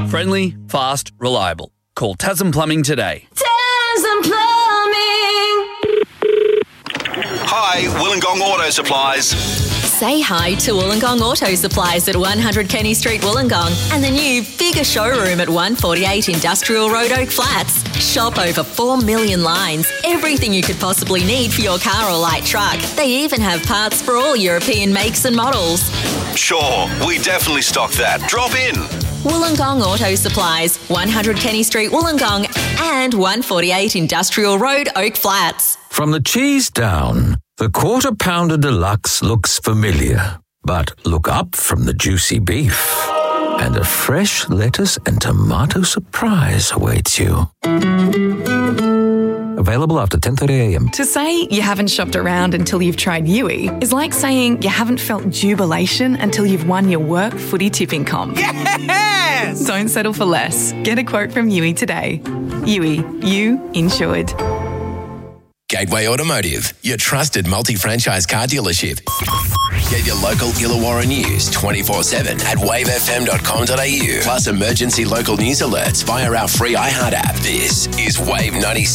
Friendly, fast, reliable. Call Tasman Plumbing today. Tasman Plumbing. Hi, Wollongong Auto Supplies. Say hi to Wollongong Auto Supplies at 100 Kenny Street, Wollongong, and the new, bigger showroom at 148 Industrial Road, Oak Flats. Shop over 4 million lines, everything you could possibly need for your car or light truck. They even have parts for all European makes and models. Sure, we definitely stock that. Drop in. Wollongong Auto Supplies, 100 Kenny Street, Wollongong, and 148 Industrial Road, Oak Flats. From the cheese down, the Quarter Pounder Deluxe looks familiar. But look up from the juicy beef, and a fresh lettuce and tomato surprise awaits you. Available after 10:30am. To say you haven't shopped around until you've tried Yui is like saying you haven't felt jubilation until you've won your work footy tipping comp. Yes! Don't settle for less. Get a quote from Yui today. Yui, you insured. Gateway Automotive, your trusted multi-franchise car dealership. Get your local Illawarra news 24/7 at wavefm.com.au. Plus emergency local news alerts via our free iHeart app. This is Wave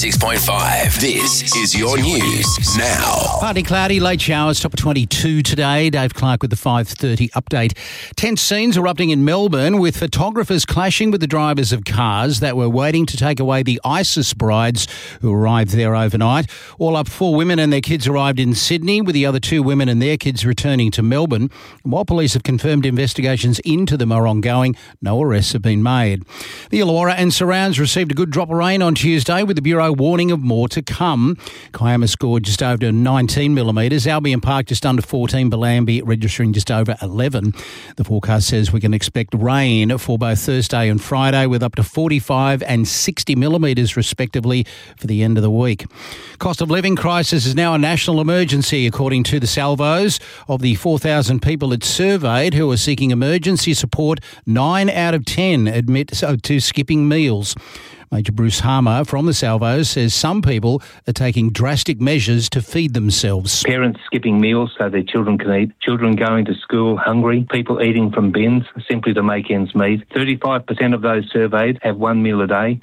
96.5. This is your news now. Partly cloudy, late showers, top of 22 today. Dave Clark with the 5:30 update. Tense scenes erupting in Melbourne with photographers clashing with the drivers of cars that were waiting to take away the ISIS brides who arrived there overnight. All up, 4 women and their kids arrived in Sydney, with the other 2 women and their kids returning to Melbourne. And while police have confirmed investigations into them are ongoing, no arrests have been made. The Illawarra and surrounds received a good drop of rain on Tuesday, with the Bureau warning of more to come. Kiama scored just over 19 millimetres, Albion Park just under 14, Bellambi registering just over 11. The forecast says we can expect rain for both Thursday and Friday, with up to 45 and 60 millimetres respectively for the end of the week. Cost of living crisis is now a national emergency, according to the Salvos. Of the 4,000 people it surveyed who are seeking emergency support, 9 out of 10 admit to skipping meals. Major Bruce Harmer from the Salvos says some people are taking drastic measures to feed themselves. Parents skipping meals so their children can eat, children going to school hungry, people eating from bins simply to make ends meet. 35% of those surveyed have 1 meal a day,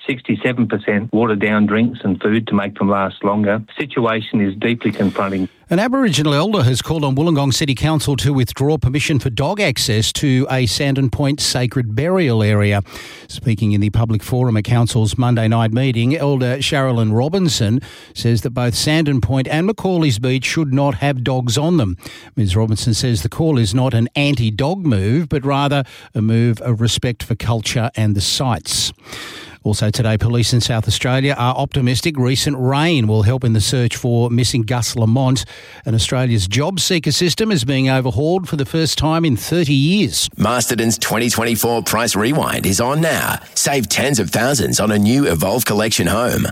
67% water down drinks and food to make them last longer. The situation is deeply confronting. An Aboriginal elder has called on Wollongong City Council to withdraw permission for dog access to a Sandon Point sacred burial area. Speaking in the public forum at Council's Monday night meeting, Elder Sherilyn Robinson says that both Sandon Point and Macaulay's Beach should not have dogs on them. Ms Robinson says the call is not an anti-dog move, but rather a move of respect for culture and the sites. Also today, police in South Australia are optimistic recent rain will help in the search for missing Gus Lamont, and Australia's job seeker system is being overhauled for the first time in 30 years. Masterton's 2024 Price Rewind is on now. Save tens of thousands on a new Evolve Collection home.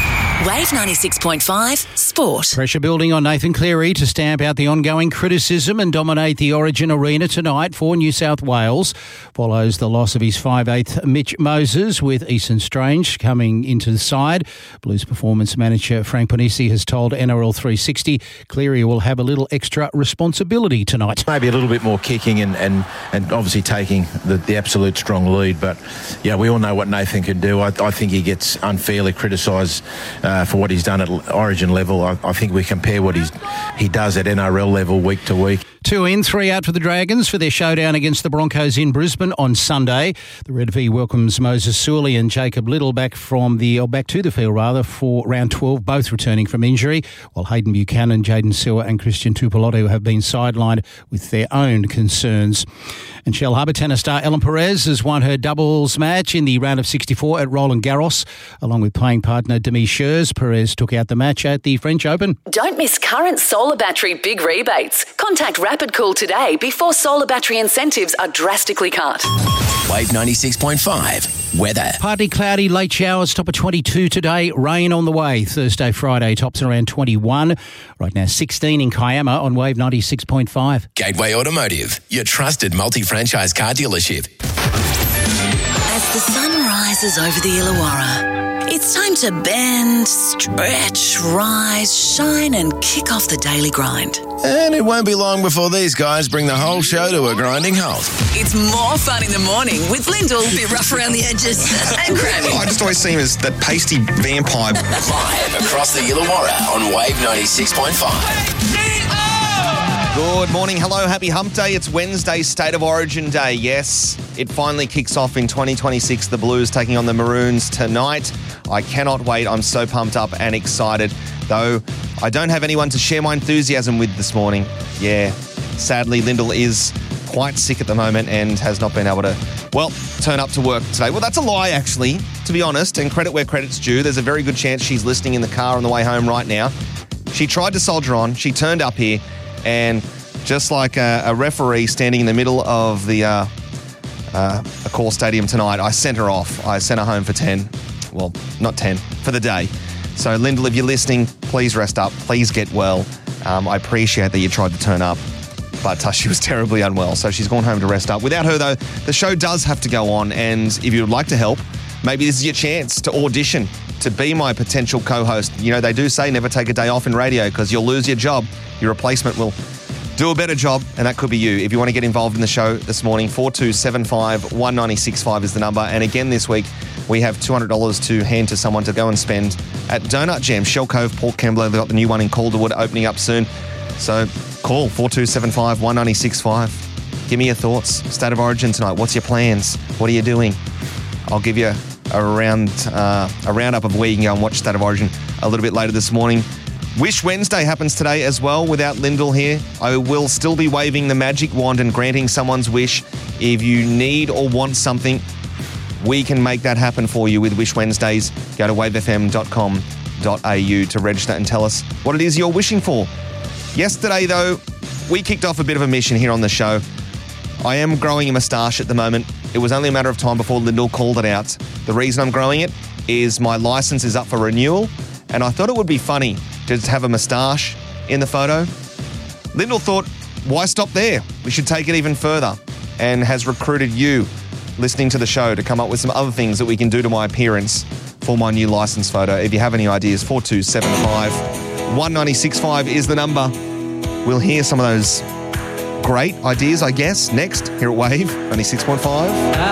Wave 96.5 Sport. Pressure building on Nathan Cleary to stamp out the ongoing criticism and dominate the Origin Arena tonight for New South Wales. Follows the loss of his 5/8 Mitch Moses, with Easton Strange coming into the side. Blues performance manager Frank Ponisi has told NRL 360 Cleary will have a little extra responsibility tonight. Maybe a little bit more kicking and obviously taking the absolute strong lead. But, yeah, we all know what Nathan can do. I think he gets unfairly criticised for what he's done at Origin level. I think we compare what he does at NRL level week to week. 2 in, 3 out for the Dragons for their showdown against the Broncos in Brisbane on Sunday. The Red V welcomes Moses Suli and Jacob Little back to the field for round 12, both returning from injury, while Hayden Buchanan, Jaden Sewer and Christian Tupolotu have been sidelined with their own concerns. And Shellharbour tennis star Ellen Perez has won her doubles match in the round of 64 at Roland Garros. Along with playing partner Demi Scherz, Perez took out the match at the French Open. Don't miss current solar battery big rebates. Contact Rapid Cool today before solar battery incentives are drastically cut. Wave 96.5 weather. Partly cloudy, late showers, top of 22 today. Rain on the way. Thursday, Friday, tops around 21. Right now, 16 in Kiama on Wave 96.5. Gateway Automotive, your trusted multi-franchise car dealership. As As the sun rises over the Illawarra, it's time to bend, stretch, rise, shine and kick off the daily grind. And it won't be long before these guys bring the whole show to a grinding halt. It's more fun in the morning with Lyndall, a bit rough around the edges, and Grammy. I just always see him as that pasty vampire. Live across the Illawarra on Wave 96.5. Good morning. Hello. Happy Hump Day. It's Wednesday, State of Origin Day. Yes, it finally kicks off in 2026. The Blues taking on the Maroons tonight. I cannot wait. I'm so pumped up and excited. Though I don't have anyone to share my enthusiasm with this morning. Yeah, sadly, Lyndall is quite sick at the moment and has not been able to, turn up to work today. Well, that's a lie, actually, to be honest, and credit where credit's due. There's a very good chance she's listening in the car on the way home right now. She tried to soldier on. She turned up here. And just like a referee standing in the middle of the Accor Stadium tonight, I sent her off. I sent her home for 10. Well, not 10, for the day. So, Lyndall, if you're listening, please rest up. Please get well. I appreciate that you tried to turn up, but she was terribly unwell, so she's gone home to rest up. Without her, though, the show does have to go on, and if you would like to help, maybe this is your chance to audition to be my potential co-host. You know, they do say never take a day off in radio because you'll lose your job. Your replacement will do a better job, and that could be you. If you want to get involved in the show this morning, 4275 1965 is the number. And again this week, we have $200 to hand to someone to go and spend at Donut Jam, Shell Cove, Port Kembla. They've got the new one in Calderwood opening up soon. So call 4275 1965. Give me your thoughts. State of Origin tonight. What's your plans? What are you doing? I'll give you a roundup of where you can go and watch State of Origin a little bit later this morning. Wish Wednesday happens today as well without Lyndall here. I will still be waving the magic wand and granting someone's wish. If you need or want something, we can make that happen for you with Wish Wednesdays. Go to wavefm.com.au to register and tell us what it is you're wishing for. Yesterday, though, we kicked off a bit of a mission here on the show. I am growing a moustache at the moment. It was only a matter of time before Lyndall called it out. The reason I'm growing it is my license is up for renewal, and I thought it would be funny to just have a moustache in the photo. Lyndall thought, why stop there? We should take it even further, and has recruited you listening to the show to come up with some other things that we can do to my appearance for my new license photo. If you have any ideas, 4275 1965 is the number. We'll hear some of those great ideas, I guess, next here at Wave 96.5.